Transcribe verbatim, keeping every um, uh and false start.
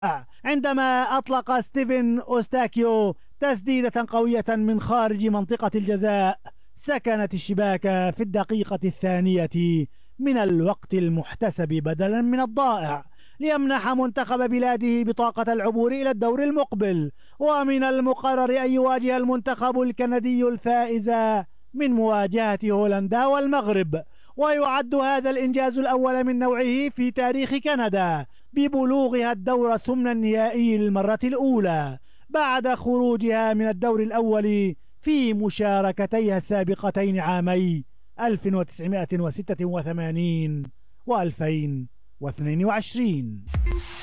عندما أطلق ستيفن أوستاكيو تسديدة قوية من خارج منطقة الجزاء سكنت الشباك في الدقيقة الثانية من الوقت المحتسب بدلا من الضائع ليمنح منتخب بلاده بطاقة العبور إلى الدور المقبل. ومن المقرر أن يواجه المنتخب الكندي الفائز من مواجهة هولندا والمغرب، ويعد هذا الإنجاز الأول من نوعه في تاريخ كندا ببلوغها الدور الثمن النهائي للمرة الأولى بعد خروجها من الدور الأول في مشاركتيها السابقتين عامي ألف وتسعمائة وستة وثمانين و ألفين واثنين وعشرين.